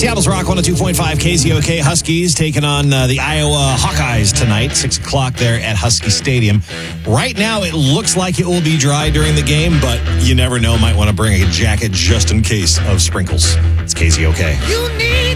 Seattle's Rock 102.5 KZOK. Huskies taking on the Iowa Hawkeyes tonight, 6 o'clock there at Husky Stadium. Right now, it looks like it will be dry during the game, but you never know. Might want to bring a jacket just in case of sprinkles. It's KZOK. You need